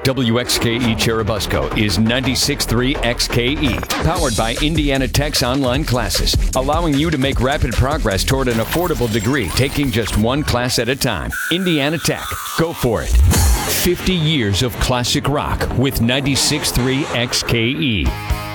WXKE Cherubusco is 96.3 XKE, powered by Indiana Tech's online classes, allowing you to make rapid progress toward an affordable degree, taking just one class at a time. Indiana Tech, go for it. 50 years of classic rock with 96.3 XKE.